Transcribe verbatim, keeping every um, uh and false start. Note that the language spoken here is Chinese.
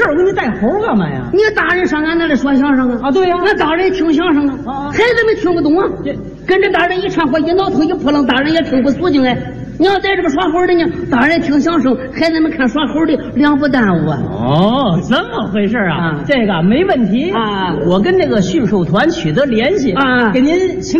儿，我给你带猴干嘛呀？ 你大人上俺那里说相声啊？ 啊，对呀、啊， 那大人听相声啊， 啊孩子们听不懂啊。跟着大人一唱，或一挠头一扑棱，大人也听不肃静哎。你要在这边耍猴的呢，大人听相声，孩子们看耍猴的，两不耽误啊。 哦，这么回事啊？ 啊这个没问题啊。 我跟这个驯兽团取得联系啊， 给您请。